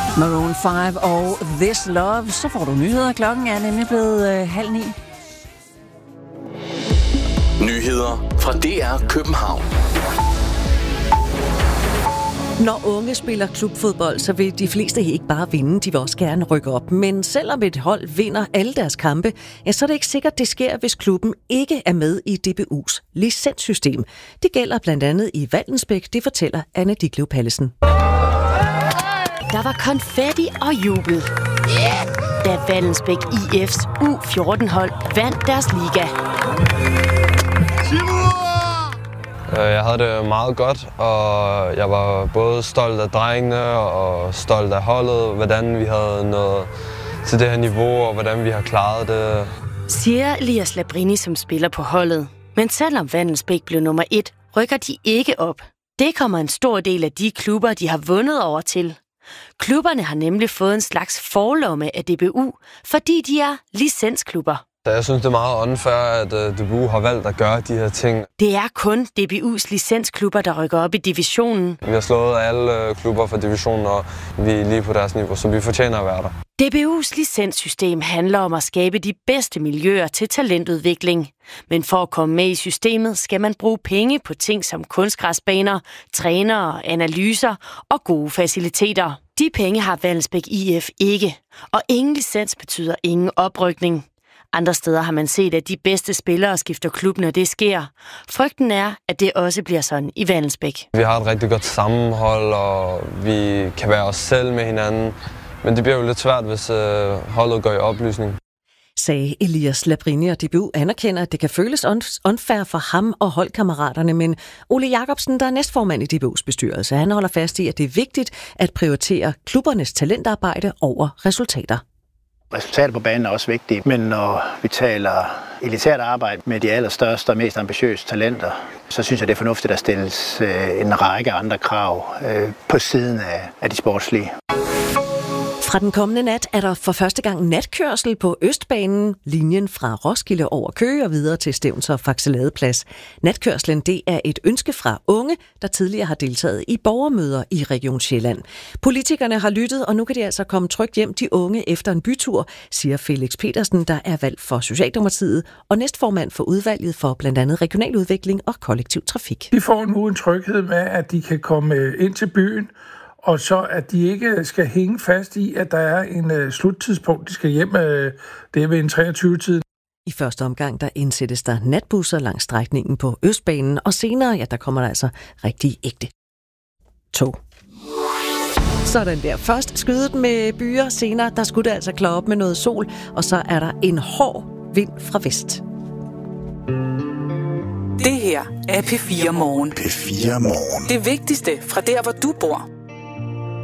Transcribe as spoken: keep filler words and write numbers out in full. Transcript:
Maroon fem og This Love. Så får du nyheder. Klokken er nemlig blevet øh, halv ni. Nyheder fra D R København. Når unge spiller klubfodbold, så vil de fleste ikke bare vinde, de vil også gerne rykke op. Men selvom et hold vinder alle deres kampe, ja, så er det ikke sikkert, det sker, hvis klubben ikke er med i D B U's licenssystem. Det gælder blandt andet i Vallensbæk, det fortæller Anne Ditlev Pallesen. Der var konfetti og jubel, da Vallensbæk I F's U fjorten-hold vandt deres liga. Jeg havde det meget godt, og jeg var både stolt af drengene og stolt af holdet, hvordan vi havde nået til det her niveau, og hvordan vi har klaret det. Siger Elias Labrini, som spiller på holdet. Men selvom Vallensbæk blev nummer et, rykker de ikke op. Det kommer en stor del af de klubber, de har vundet over til. Klubberne har nemlig fået en slags forlomme af D B U, fordi de er licensklubber. Jeg synes, det er meget unfair, at D B U har valgt at gøre de her ting. Det er kun D B U's licensklubber, der rykker op i divisionen. Vi har slået alle klubber fra divisionen, og vi er lige på deres niveau, så vi fortjener at være der. D B U's licenssystem handler om at skabe de bedste miljøer til talentudvikling. Men for at komme med i systemet, skal man bruge penge på ting som kunstgræsbaner, trænere, analyser og gode faciliteter. De penge har Vallensbæk I F ikke, og ingen licens betyder ingen oprykning. Andre steder har man set, at de bedste spillere skifter klub, når det sker. Frygten er, at det også bliver sådan i Vallensbæk. Vi har et rigtig godt sammenhold, og vi kan være os selv med hinanden. Men det bliver jo lidt svært, hvis øh, holdet går i opløsning. Sagde Elias Labrini, og D B U anerkender, at det kan føles unfair for ham og holdkammeraterne, men Ole Jacobsen, der er næstformand i D B U's bestyrelse, han holder fast i, at det er vigtigt at prioritere klubbernes talentarbejde over resultater. Resultater på banen er også vigtige, men når vi taler elitært arbejde med de allerstørste og mest ambitiøse talenter, så synes jeg, det er fornuftigt at stilles en række andre krav på siden af de sportslige. Fra den kommende nat er der for første gang natkørsel på Østbanen, linjen fra Roskilde over Køge og videre til Stevns og Faxeladeplads. Natkørslen, det er et ønske fra unge, der tidligere har deltaget i borgermøder i Region Sjælland. Politikerne har lyttet, og nu kan de altså komme trygt hjem, de unge, efter en bytur, siger Felix Petersen, der er valgt for Socialdemokratiet og næstformand for udvalget for blandt andet regional udvikling og kollektiv trafik. De får nu en tryghed med, at de kan komme ind til byen, og så at de ikke skal hænge fast i, at der er en uh, sluttidspunkt, de skal hjem, uh, det er ved en treogtyve-tid. I første omgang, der indsættes der natbusser langs strækningen på Østbanen, og senere, ja, der kommer der altså rigtig ægte tog. Sådan der. Først skydet med byer, senere, der skulle det altså klare op med noget sol, og så er der en hård vind fra vest. Det her er P fire Morgen. P fire Morgen. Det vigtigste fra der, hvor du bor.